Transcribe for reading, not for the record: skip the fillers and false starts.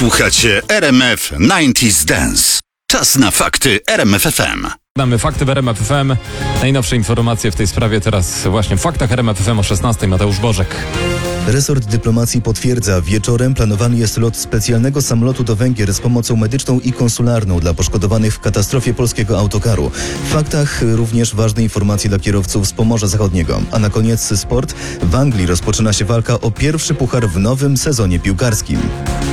Słuchacie RMF 90s Dance. Czas na fakty RMF FM. Mamy fakty w RMF FM. Najnowsze informacje w tej sprawie teraz właśnie w faktach RMF FM o 16. Mateusz Bożek. Resort dyplomacji potwierdza, wieczorem planowany jest lot specjalnego samolotu do Węgier z pomocą medyczną i konsularną dla poszkodowanych w katastrofie polskiego autokaru. W faktach również ważne informacje dla kierowców z Pomorza Zachodniego. A na koniec sport. W Anglii rozpoczyna się walka o pierwszy puchar w nowym sezonie piłkarskim.